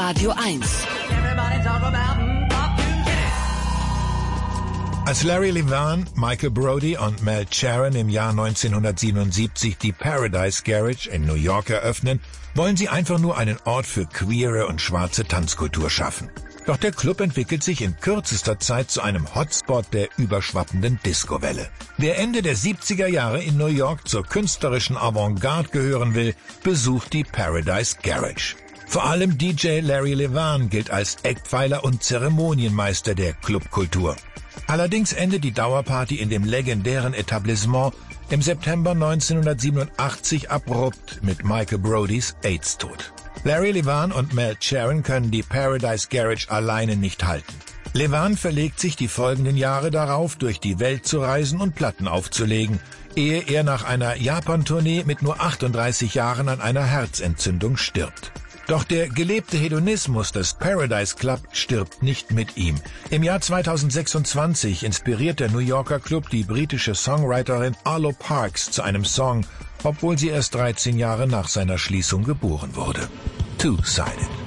Radio 1. Als Larry Levan, Michael Brody und Mel Sharon im Jahr 1977 die Paradise Garage in New York eröffnen, wollen sie einfach nur einen Ort für queere und schwarze Tanzkultur schaffen. Doch der Club entwickelt sich in kürzester Zeit zu einem Hotspot der überschwappenden Disco-Welle. Wer Ende der 70er Jahre in New York zur künstlerischen Avantgarde gehören will, besucht die Paradise Garage. Vor allem DJ Larry Levan gilt als Eckpfeiler und Zeremonienmeister der Clubkultur. Allerdings endet die Dauerparty in dem legendären Etablissement im September 1987 abrupt mit Michael Brodys AIDS-Tod. Larry Levan und Mel Sharon können die Paradise Garage alleine nicht halten. Levan verlegt sich die folgenden Jahre darauf, durch die Welt zu reisen und Platten aufzulegen, ehe er nach einer Japan-Tournee mit nur 38 Jahren an einer Herzentzündung stirbt. Doch der gelebte Hedonismus des Paradise Club stirbt nicht mit ihm. Im Jahr 2026 inspiriert der New Yorker Club die britische Songwriterin Arlo Parks zu einem Song, obwohl sie erst 13 Jahre nach seiner Schließung geboren wurde. Two-Sided.